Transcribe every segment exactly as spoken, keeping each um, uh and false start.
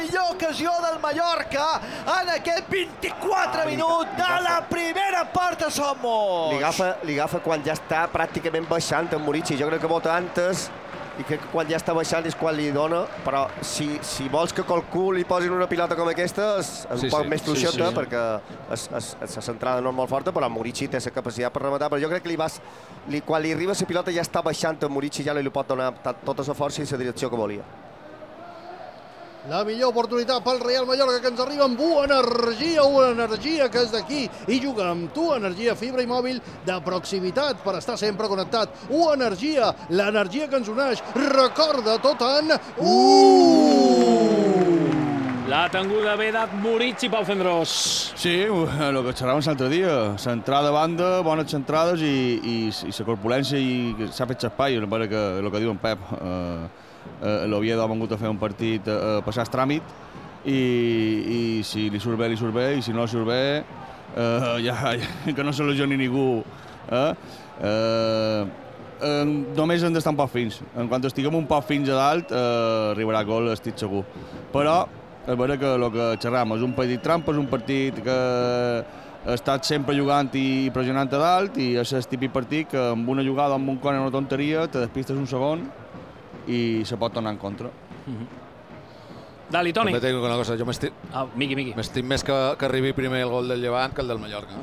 millor ocasió del Mallorca en aquest vint-i-quatre minuts de la primera part de Somos. Li agafa, li agafa quan ja està pràcticament baixant en Murici. Jo crec que vota antes i crec que quan ja està baixant és quan li dona, però si, si vols que qualcú li posin una pilota com aquesta és un Sí, poc sí, més fluixota, sí, sí. perquè és, és, és la centrada no és molt forta, però Murici té la capacitat per rematar, però jo crec que li vas, li, quan li arriba la pilota ja està baixant en Murici, ja li pot donar tota la força i la direcció que volia. La millor oportunitat pel Real Mallorca, que ens arriba amb U Energia, U Energia que és d'aquí i juga amb tu, energia fibra i mòbil de proximitat per estar sempre connectat. U Energia, l'energia que ens uneix, recorda tot en U! La tenguda ve de Murici, Pau Fendrós. Sí, el que xerràvem l'altre dia, centrada a banda, bones centrades i, i, i la corpulència i s'ha fet l'espai, el que, el que diu en Pep. Eh, eh, L'Oviedo ha vengut a fer un partit a, a passar el tràmit i, i si li surt bé, li surt bé, i si no li surt bé, eh, ja, ja, que no se lesioni ningú. Eh? Eh, eh, només hem d'estar un poc fins. En quan estiguem un poc fins a dalt, eh, arribarà gol, estic segur. Però és vera que el que xerram és un partit trampa, és un partit que ha estat sempre jugant i pressionant a dalt, i és el típic partit que amb una jugada, amb un cone, una tonteria, te despistes un segon i se pot tornar en contra. Mm-hmm. Dali, Toni. També tinc una cosa, jo m'estic... Ah, Miqui, Miqui. M'estic més que, que arribi primer el gol del Llevant que el del Mallorca.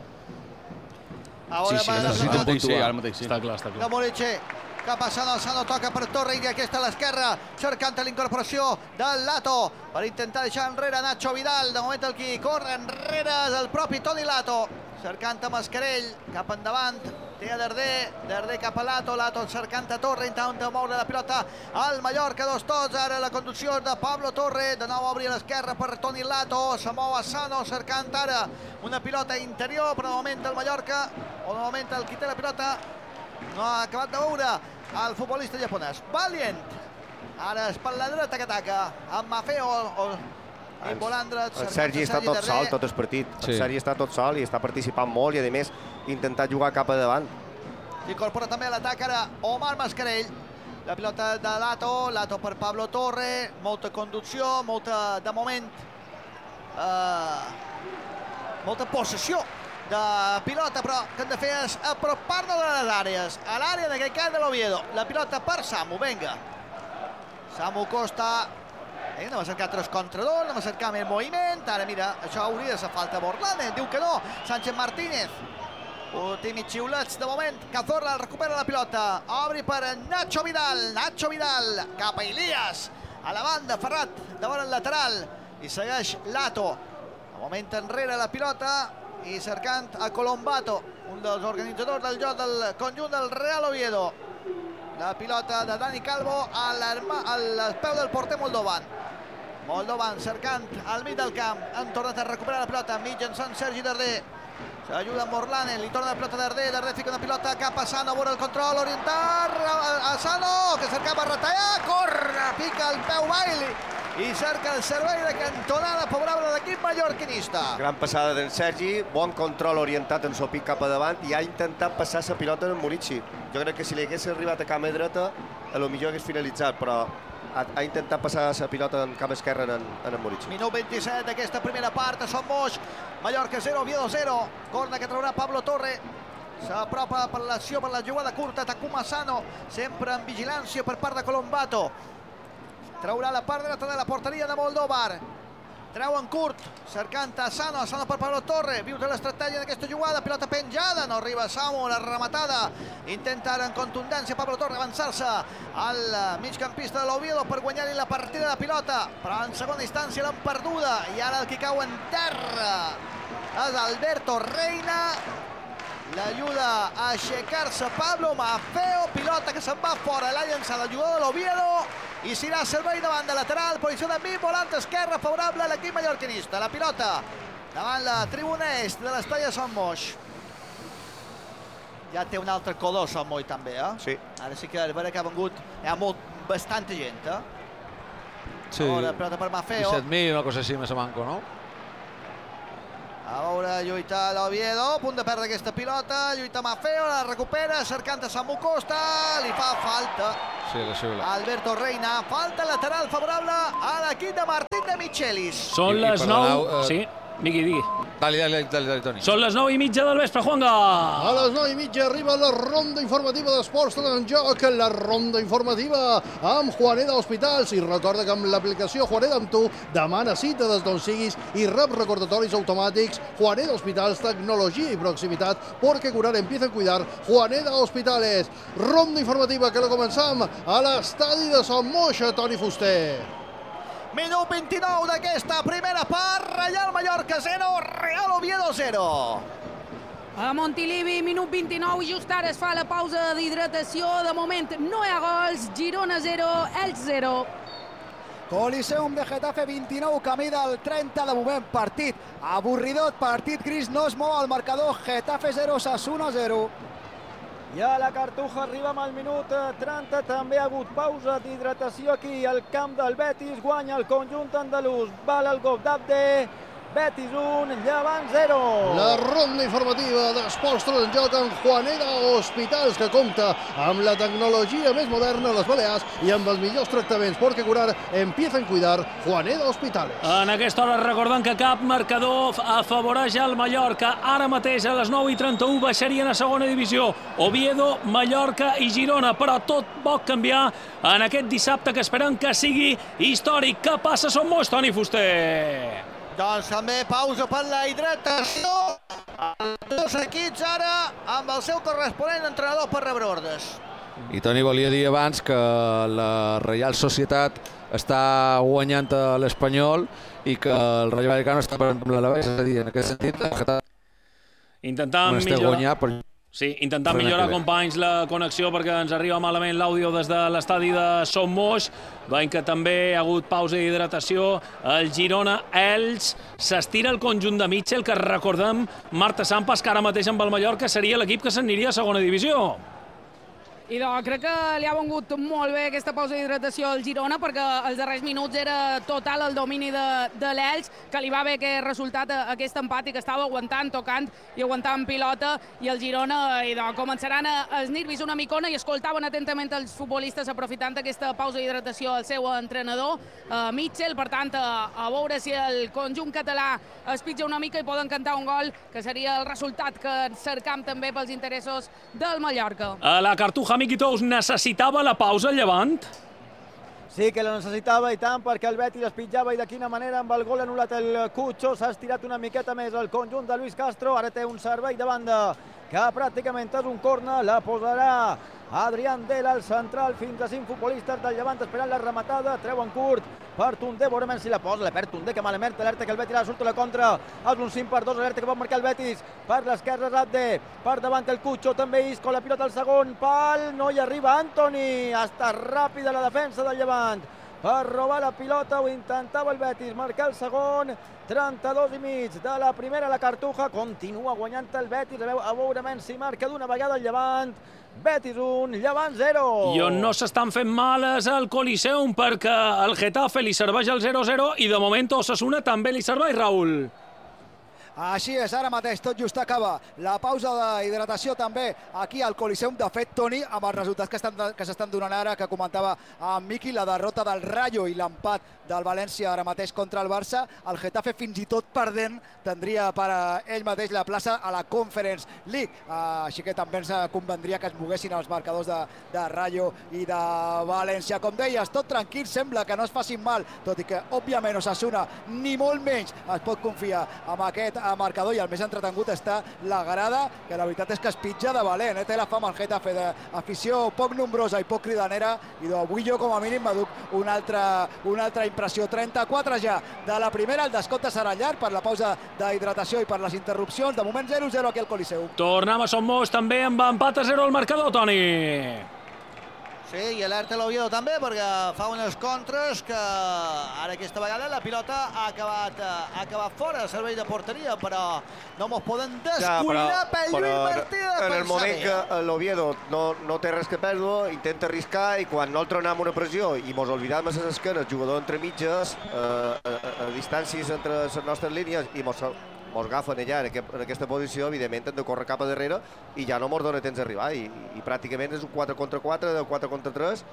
Ara Sí, sí, va sí, la Sí, sí, ara mateix, sí. Està clar, està de clar. Murici, cap a Sano, Sano toca per Torre i aquesta a l'esquerra, cercant la incorporació del Lato per intentar deixar enrere Nacho Vidal. De moment el qui corre enrere és el propi Toni Lato, cercant a Mascarell, cap endavant, té a Darder, Darder cap a Lato, Lato cercant a Torre, intentant moure la pilota al Mallorca, dos tots, ara la conducció de Pablo Torre, de nou obri a l'esquerra per Toni Lato, se mou a Sano cercant ara una pilota interior, però de moment el Mallorca, o de moment el qui té la pilota, no ha acabat de veure el futbolista japonès. Valient, ara és per la dreta que ataca, amb Maffeo, o, i Bolandra, El Sergi està tot sol tot el partit. Sí. El Sergi està tot sol i està participant molt i, a més, intentar jugar cap a davant. Incorpora també a l'atac ara Omar Mascarell. La pilota de Lato, Lato per Pablo Torre, molta conducció, molta, de moment, eh, molta possessió de pilota, però que hem de fer és apropar-nos a les àrees, a l'àrea d'aquest cas de l'Oviedo. La pilota per Samu, vinga. Samu Costa, eh, anem a cercar tres contra dos, anem a cercar més moviment. Ara, mira, això hauria de ser falta a Borlane, diu que no. Sánchez Martínez, últims xiulets de moment. Cazorla recupera la pilota, obri per Nacho Vidal, Nacho Vidal cap a Ilias, a la banda, Ferrat davant el lateral, i segueix Lato. De moment enrere la pilota i cercant a Colombato, un dels organitzadors del joc del conjunt del Real Oviedo. La pilota de Dani Calvo al peu del porter moldovan. Moldovan cercant al mig del camp, han tornat a recuperar la pilota mitjançant Sergi Darder. S'ajuda amb Morlane, li torna la pilota a Darder, Darder fica una pilota cap a Sano, veure el control, orientar a, a Sano, que cercava retallar, corre, pica el peu Bailey i cerca el servei de cantonada favorable de l'equip mallorquinista. Gran passada d'en Sergi, bon control orientat en Sopic cap a davant i ha intentat passar la pilota en Murici. Jo crec que si li hagués arribat a cama dreta, a lo millor hagués finalitzat, però ha, ha intentat passar la pilota en cama esquerra en, en, en Murici. Minut vint-i-set d'aquesta primera part, Son Moix, Mallorca zero, Oviedo zero. Corna que traurà Pablo Torre. S'apropa per l'acció, per la jugada curta, Takuma Sano, sempre en vigilància per part de Colombato. Traurà la part dreta de la porteria de Moldovar. Treu en curt, cercant a Sano, Sano per Pablo Torre, viu de l'estratègia d'aquesta jugada, pilota penjada, no arriba Samu, la rematada, intenta en contundència Pablo Torre avançar-se al migcampista de l'Oviedo per guanyar-li la partida de la pilota, però en segona instància l'han perduda, i ara el que cau en terra és Alberto Reina, l'ajuda a aixecar-se Pablo Maffeo, pilota que se'n va fora, l'ha llançat el jugador de l'Oviedo, i s'irà a servei davant de lateral, posició de mi, volant esquerra favorable a l'equip mallorquinista. La pilota davant la tribuna est de l'estadi de Son Moix. Ja té un altre color Son Moix també, eh? Sí. Ara sí que és vera que ha vengut, hi ha molt, bastanta gent, eh? Sí. Ara, pilota per Maffeo. disset mil, una cosa així, més a manco, no? A veure, lluita l'Oviedo, a punt de perdre aquesta pilota, lluita Maffeo, la recupera, cercant a Samu Costa, li fa falta, Sí, la xiula. Alberto Reina, falta lateral favorable a l'equip de Martín de Michelis. Són I- i les perdoneu, nou... eh, Sí, digui, digui. Dale, dale, dale, dale, Toni. Són les nou i mitja del vespre, Juanga. A les nou i mitja arriba la ronda informativa d'Esports Tot en Joc, la ronda informativa amb Juaneda Hospitals. I recorda que amb l'aplicació Juaneda amb tu demana cita des d'on siguis i rep recordatoris automàtics. Juaneda Hospitals, tecnologia i proximitat, porque curar empieza a cuidar. Juaneda Hospitales. Ronda informativa que la començam a l'estadi de Sant Moix, Toni Fuster. Minut vint-i-nou d'aquesta primera part, Reial Mallorca zero, Real Oviedo zero. A Montilivi, minut vint-i-nou, i just ara es fa la pausa d'hidratació. De moment no hi ha gols, Girona zero, Elx zero. Coliseum de Getafe vint-i-nou, camí del trenta, de moment partit avorridot, partit gris, no es mou el marcador, Getafe zero, Osasuna zero. I a la Cartuja arribem al minut trenta, també ha hagut pausa d'hidratació aquí al camp del Betis, guanya el conjunt andalús, val el gol d'Abde, Betis un, Llevant zero. La ronda informativa d'Esports Tot en Joc amb Juaneda Hospitals, que compta amb la tecnologia més moderna a les Balears i amb els millors tractaments, perquè curar empieza a cuidar. Juaneda Hospitales. En aquesta hora recordant que cap marcador afavoreix el Mallorca. Ara mateix a les nou i trenta-u baixarien a segona divisió Oviedo, Mallorca i Girona, però tot pot canviar en aquest dissabte que esperem que sigui històric. Què passa a Som Moix, Toni Fuster? Doncs també pausa per la hidratació. Els dos equips ara amb el seu corresponent entrenador per rebre ordres. I Toni volia dir abans que la Reial Societat està guanyant a l'Espanyol i que el Rayo Vallecano està perdent amb l'Alavés. És a dir, en aquest sentit, el Getafe Intentant no està millorar... guanyar, però Sí, intentant Frena millorar, que ve. companys, la connexió perquè ens arriba malament l'àudio des de l'estadi de Som Moix. Veiem que també ha hagut pausa d'hidratació. El Girona, Elx, s'estira el conjunt de Mitchell, que recordem, Marta Sampas, que ara mateix amb el Mallorca seria l'equip que s'aniria a segona divisió. I doncs crec que li ha vengut molt bé aquesta pausa d'hidratació al Girona, perquè els darrers minuts era total el domini de, de l'Elx, que li va bé aquest resultat, aquest empat, i que estava aguantant, tocant i aguantant pilota, i el Girona i doncs, començaran a, a esnir-vis una micona i escoltaven atentament els futbolistes aprofitant aquesta pausa d'hidratació al seu entrenador, eh, Mitchell. Per tant, a, a veure si el conjunt català es pitja una mica i poden cantar un gol, que seria el resultat que cercam també pels interessos del Mallorca. A la Cartuja, Miquitous, necessitava la pausa el Llevant? Sí que la necessitava i tant, perquè el Betis es pitjava, i de quina manera amb el gol anul·lat el Cucho. S'ha estirat una miqueta més el conjunt de Luis Castro, ara té un servei de banda que pràcticament és un corna, la posarà Adrián Dela, el central, fins a cinc futbolistes del Llevant esperant la rematada, treuen curt per Tundé, veurem si la posa, la perd Tundé, que malament, alerta que el Betis ara surt a la contra, és un cinc per dos, alerta que pot marcar el Betis, per l'esquerra Abde, per davant el Cucho, també Isco, la pilota al segon pal, no hi arriba Antoni, està ràpida la defensa del Llevant, per robar la pilota, ho intentava el Betis, marcar el segon, trenta-dos i mig de la primera, la Cartuja, continua guanyant el Betis, a veure si marca d'una vegada el Llevant, Betis un, Llevant zero. I on no s'estan fent males al Coliseum, perquè el Getafe li serveix el zero zero i de moment Osasuna també li serveix, Raül. Així és, ara mateix tot just acaba la pausa d'hidratació també aquí al Coliseum. De fet, Toni, amb els resultats que estan, que s'estan donant ara, que comentava amb Miqui, la derrota del Rayo i l'empat del València ara mateix contra el Barça, el Getafe fins i tot perdent tindria per a ell mateix la plaça a la Conference League. Així que també ens convendria que es moguessin els marcadors de, de Rayo i de València. Com deies, tot tranquil, sembla que no es facin mal, tot i que, òbviament, Osasuna ni molt menys es pot confiar amb aquest marcador, i el més entretengut està la grada, que la veritat és que es pitja de valent, eh? Té la fama el Getafe d'afició poc nombrosa i poc cridanera, i avui jo com a mínim m'aduc una altra, una altra impressió. trenta-quatre ja de la primera, el descompte serà llarg per la pausa d'hidratació i per les interrupcions. De moment zero zero aquí al Coliseum. Tornem a Som Moix també amb empat a zero al marcador, Toni. Sí, i alerta l'Oviedo també, perquè fa unes contres que ara aquesta vegada la pilota ha acabat, ha acabat fora, servei de porteria, però no mos poden descuidar ja, pel Lluís Martí. En el moment que l'Oviedo no, no té res que perdre, intenta arriscar, i quan no el tronem una pressió i mos oblidam a les esquenes, jugador entre mitges, eh, a, a, a distàncies entre les nostres línies, i mos, mos agafen allà en, aquest, en aquesta posició, evidentment hem de córrer cap a darrere i ja no mos dona temps d'arribar, i, i pràcticament és un quatre contra quatre, de quatre contra tres,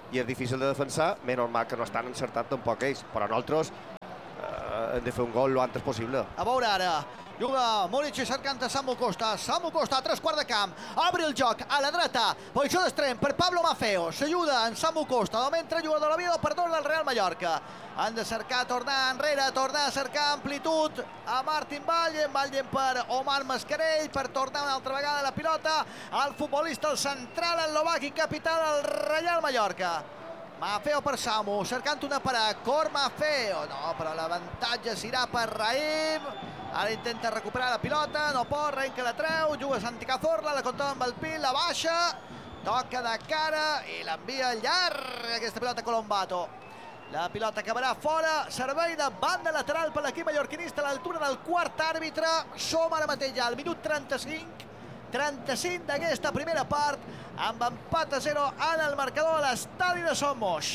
i és difícil de defensar, menys mal que no estan encertant tampoc ells, però nosaltres eh, hem de fer un gol lo antes possible. A veure ara, juga Murici cercant a Samu Costa, Samu Costa a tres quart de camp, obre el joc a la dreta, posició d'extrem per Pablo Mafeo, s'ajuda en Samu Costa, de moment jugador de l'Oviedo per dos del Real Mallorca. Han de cercar, tornar enrere, tornar a cercar amplitud a Martin Vallen, Vallen per Omar Mascarell, per tornar una altra vegada la pilota al futbolista, el central eslovac i capità del Real Mallorca. Mafeo per Samu, cercant una parada, cor Mafeo, no, però l'avantatge serà per Raïm, ara intenta recuperar la pilota, no pot, Raïm que la treu, juga Santi Cazorla, la controla amb el pil, la baixa, toca de cara i l'envia llarg, aquesta pilota Colombato. La pilota acabarà fora, servei de banda lateral per l'equip mallorquinista a l'altura del quart àrbitre, som ara mateix ja al minut trenta-cinc, trenta-cinc d'aquesta primera part, amb empat a zero en el marcador a l'estadi de Somos.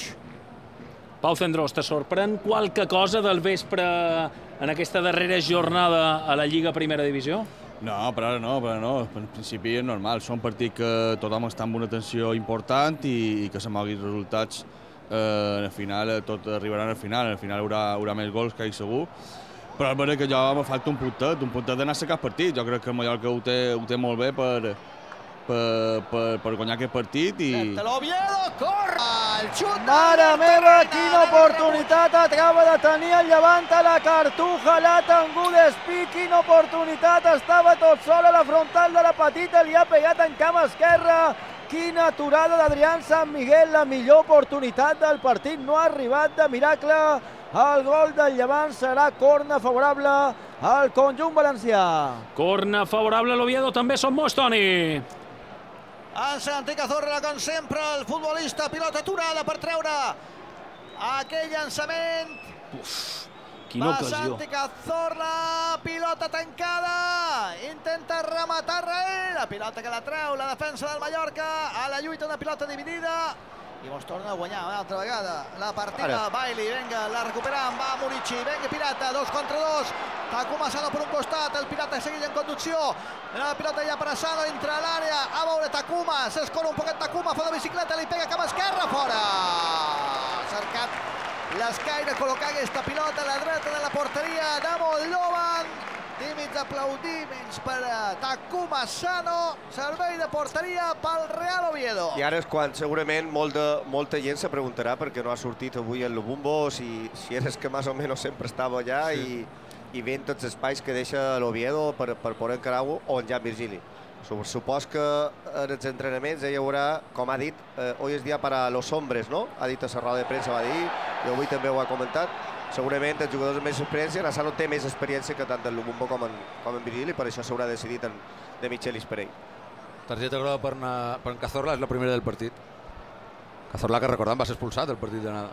Pau Cendrós, te sorprèn qualque cosa del vespre en aquesta darrera jornada a la Lliga Primera Divisió? No, per ara no, per ara no. En principi és normal. Són partits que tothom està amb una tensió important i, i que se moguin resultats. Eh, al final tot arribarà al final, al final hi haurà, haurà més gols, que hi segur. Però és veritat que jo me falta un puntet, un puntet d'anar a sacar partit. Jo crec que el Mallorca ho té, ho té molt bé per, per, per, per guanyar aquest partit i... L'Oviedo, corre! El xut! Mare meva, quina oportunitat acaba de tenir el Llevant a la Cartuja, l'ha tingut d'Espí, quina oportunitat, estava tot sol a la frontal de la petita, li ha pegat en cama esquerra, quina aturada d'Adrián San Miguel, la millor oportunitat del partit, no ha arribat de miracle, el gol del Llevant serà corna favorable al conjunt valencià. Corna favorable a l'Oviedo, també som molts, Toni. En Santi Cazorla, com sempre, el futbolista, pilota aturada per treure aquell llançament. Uf, quina Va ocasió. Santi Cazorla, pilota tancada, intenta rematar Raïm, la pilota que la treu, la defensa del Mallorca, a la lluita una pilota dividida, i mos torna a guanyar una altra vegada la partida. Ara. Bailey, venga, la recuperam, va Murici, venga Pirata, dos contra dos, Takuma Asano per un costat, el Pirata segueix en conducció, la pilota ja per Asano, entra a l'àrea, a veure Takuma, s'escola un poquet Takuma, fa de bicicleta, li pega cama esquerra, fora! Cercat l'escaire, col·locar aquesta pilota a la dreta de la porteria de Moldovan, tímids aplaudiments per Takuma Asano, servei de porteria pel Real Oviedo. I ara és quan segurament molt de, molta gent se preguntarà per què no ha sortit avui el Lobumbo, si, si eres que més o menys sempre estava allà sí. i, i veient tots els espais que deixa l'Oviedo per, per poder encarar o en Jan Virgili. Supos que en els entrenaments hi haurà, com ha dit, eh, hoy és dia per a los hombres, no? Ha dit a la roda de premsa, va dir, i avui també ho ha comentat. Segurament els jugadors amb més experiència, Asano té més experiència que tant en Lubumbo com en, com en Virgili, per això s'haurà decidit en, de Michelis per ell. Targeta groga per, per en Cazorla, és la primera del partit. Cazorla, que recordem, va ser expulsat del partit d'anada.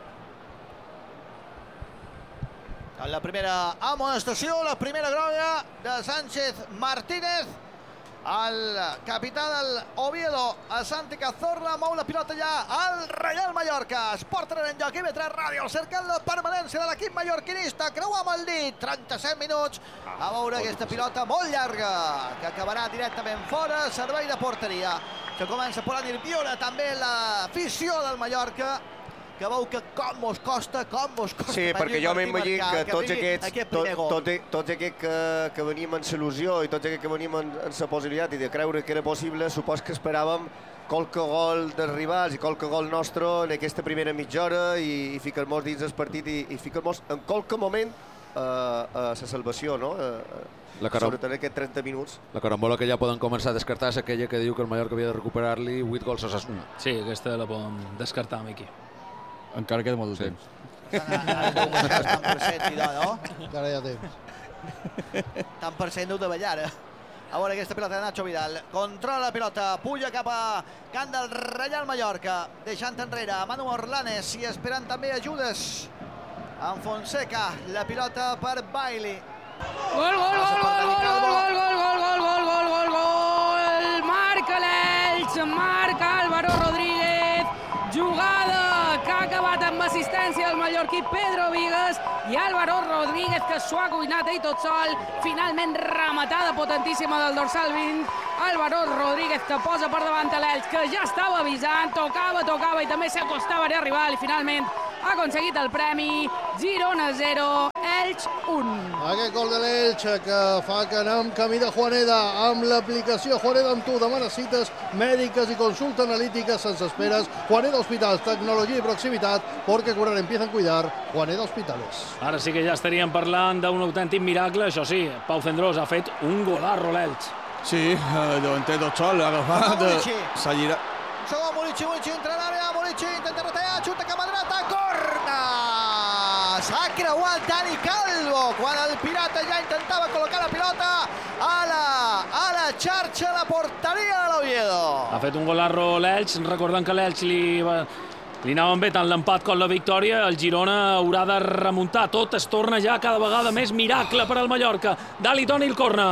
La primera amonestació, la primera groga de Sánchez Martínez. El capità del Oviedo, a Santi Cazorla, mou la pilota ja al Real Mallorca. Esport en joc, I V tres Ràdio, cercant la permanència de l'equip mallorquinista. Creu amb el dit, trenta-set minuts. A veure aquesta pilota molt llarga, que acabarà directament fora, servei de porteria. Que comença a posar nerviosa també l'afició del Mallorca, que veu que com mos costa, com mos costa. Sí, perquè jo m'imagino que tots aquests, tot, tot, tots aquests que, que venim en l'il·lusió i tots aquests que venim en, en la possibilitat i de creure que era possible, supos que esperàvem qualque gol dels rivals i qualque gol nostre en aquesta primera mitja hora i, i ficar-nos dins del partit i, i ficar-nos en qualque moment eh, a la salvació, no? Eh, La caram... sobretot aquests trenta minuts. La carambola que ja poden començar a descartar és aquella que diu que el Mallorca havia de recuperar-li vuit gols a Osasuna. Sí, aquesta la podem descartar, Miqui. Encara queda molt de Sí. temps. Tant per cent, idò, no? Encara hi ha temps. Tant per cent ho de ballar, eh? A veure aquesta pilota de Nacho Vidal. Controla la pilota, puja cap a camp del Real Mallorca, deixant enrere Manu Orlanes i esperant també ajudes. En Fonseca, la pilota per Bailey. Gol, gol, gol, gol, gol, gol, gol, gol, gol, gol, gol, gol, gol! Marca l'Elx, marca Álvaro Rodríguez, jugada que ha acabat amb assistència del mallorquí Pedro Vigas i Álvaro Rodríguez, que s'ho ha cuinat ell tot sol, finalment rematada potentíssima del dorsal vint Álvaro Rodríguez, que posa per davant a l'Elx, que ja estava avisant, tocava, tocava i també s'acostava a arribar i finalment ha aconseguit el premi. Girona zero, Elx un. Aquest gol de l'Elx que fa que anem camí de Juaneda amb l'aplicació Juaneda amb tu. Demana cites mèdiques i consulta analítica sense esperes. Juaneda Hospitals, tecnologia i proximitat, perquè curar empieza a cuidar. Juaneda Hospitales. Ara sí que ja estaríem parlant d'un autèntic miracle. Això sí, Pau Cendrós ha fet un golarro l'Elx. Sí, eh, davanter tot sol, ha agafat, s'ha girat. Segon Murici, Murici entra a l'àrea, Murici intenta retallar, xuta cap a dreta, corna! S'ha creuat Dani Calvo quan el Pirata ja intentava col·locar la pilota a la, a la xarxa, a la porteria de l'Oviedo. Ha fet un golarro l'Elx, recordant que l'Elx li, va, li anaven bé tant l'empat com la victòria. El Girona haurà de remuntar, tot es torna ja cada vegada més miracle per al Mallorca. Dali Toni el corna.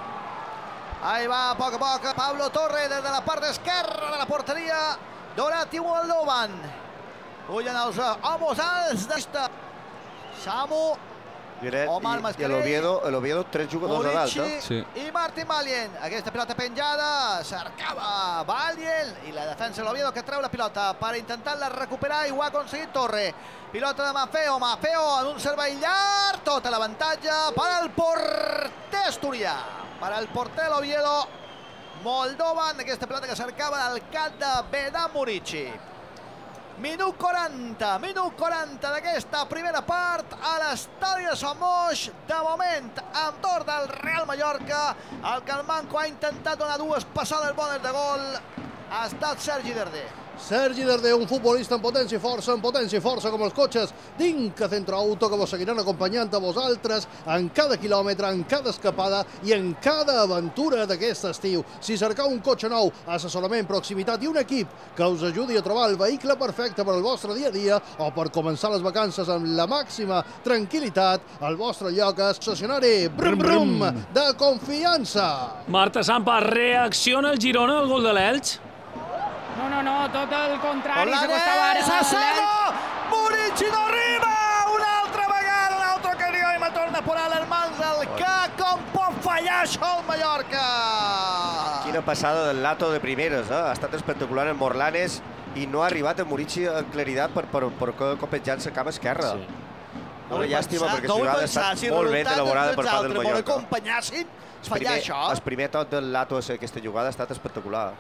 Ahí va, a poc a poc, Pablo Torre des de la part esquerra de la porteria. Dorati Moldovan. Ullen els homes alts d'esta. Samu, Omar Mascarell, l'Oviedo, l'Oviedo, tres jugadors a dalt, eh? Sí. i Martín Valien. Aquesta pilota penjada, cercava Valien i la defensa de l'Oviedo que treu la pilota per intentar-la recuperar i ho ha aconseguit Torre. Pilota de Maffeo, Maffeo en un servei llarg, tot l'avantatge per al porter asturià. Per al porter de l'Oviedo, Moldovan, aquesta pilota que cercava el cap de Vedan Murici. Minut quaranta, minut quaranta d'aquesta primera part a l'estadi de Sant Moix. De moment, amb torn del Real Mallorca, el que el Manco ha intentat donar dues passades bones de gol ha estat Sergi Darder. Sergi Darder, un futbolista en potència i força, en potència i força com els cotxes d'Inca Centro Auto, que vos seguiran acompanyant a vosaltres en cada quilòmetre, en cada escapada i en cada aventura d'aquest estiu. Si cercau un cotxe nou, assessorament, proximitat i un equip que us ajudi a trobar el vehicle perfecte per al vostre dia a dia o per començar les vacances amb la màxima tranquil·litat, el vostre lloc és concessionari Brum Brum de confiança. Marta Sampa, reacciona el Girona al gol de l'Elx? No, no, no, tot el contrari, s'acostava ara a l'Elx. Murici no arriba! Una altra vegada, una altra ocasió i me torna a posar les mans al cap. Com pot fallar això el Mallorca? Quina passada del Lato de primeres, eh? Ha estat espectacular en Morlanes i no ha arribat a Murici en claritat per, per, per copetjar-se cama esquerra. Sí. Una llàstima, perquè la jugada ha estat molt ben elaborada per part del Mallorca. Acompanyassin, fallar això. El primer tot del Lato a aquesta jugada ha estat espectacular.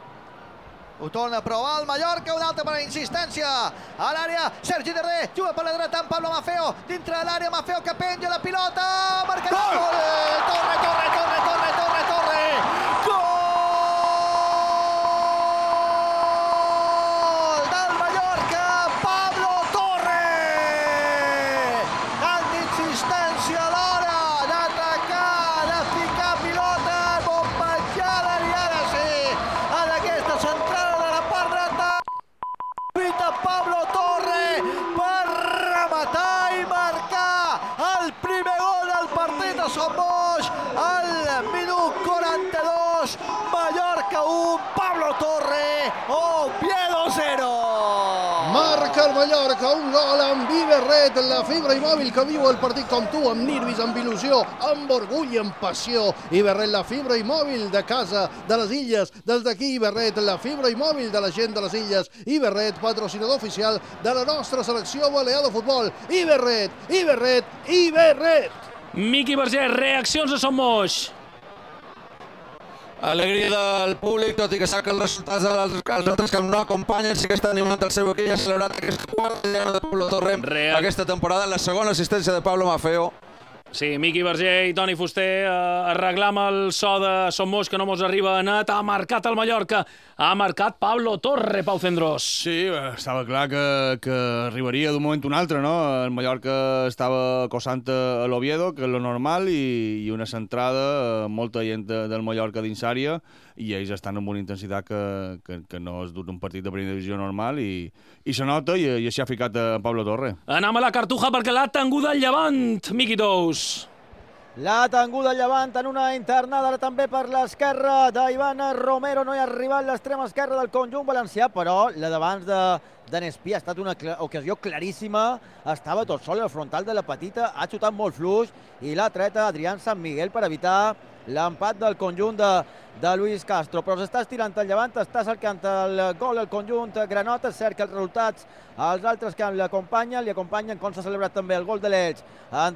Ho torna a provar el Mallorca, una altra per la insistència. A l'àrea, Sergi Darder, juga per la dreta amb Pablo Maffeo. Dintre de l'àrea, Maffeo que penja la pilota. Marcarà el gol! Torre, torre, torre, torre, torre, torre! Gol del Mallorca, Pablo Torre! Tanta insistència a l'hora d'atacar, de ficar pilota, bombejada i ara sí, en aquesta central Pablo Torre per rematar i marcar el primer gol del partit a Sant Moix al minut quaranta-dos. Mallorca un, Pablo Torre, Oviedo zero. Marca el Mallorca, un gol amb Iberret, la fibra i mòbil que viu el partit com tu, amb nervis, amb il·lusió, amb orgull i amb passió. Iberret, la fibra i mòbil de casa de les Illes. Des d'aquí, Iberret, la fibra i mòbil de la gent de les Illes. Iberret, patrocinador oficial de la nostra selecció balear de futbol. Iberret, Iberret, Iberret. Miqui Verger, reaccions a Sant Moix. Alegria del públic, tot i que sap que els resultats dels altres que no acompanyen sí que estan animant el seu equip i ha celebrat aquesta quarta llana de Pablo Torre aquesta temporada, la segona assistència de Pablo Maffeo. Sí, Miqui Verger i Toni Fuster eh, arreglam el so de Som Moix que no mos arriba a net. Ha marcat el Mallorca, ha marcat Pablo Torre, Pau Cendrós. Sí, estava clar que, que arribaria d'un moment a un altre, no? El Mallorca estava acossant a l'Oviedo, que és lo normal, i, i una centrada, molta gent del Mallorca dins àrea, i ells estan amb una intensitat que, que, que no és d'un partit de primera divisió normal, i, i se nota, i, i així ha ficat a Pablo Torre. Anem a la Cartuja perquè l'ha tingut al Llevant, Miqui Tous. L'ha tinguda Llevant en una internada ara també per l'esquerra d'Ivan Romero. No hi ha arribat l'extrema esquerra del conjunt valencià, però la d'abans de, de Nespí ha estat una ocasió claríssima. Estava tot sol al frontal de la petita, ha xutat molt fluix i l'ha tret a Adrián San Miguel per evitar l'empat del conjunt de, de Luis Castro. Però s'està estirant el Llevant, està cercant el gol el conjunt granota, cerca els resultats als altres que l'acompanyen, li acompanyen com s'ha celebrat també el gol de l'Elx en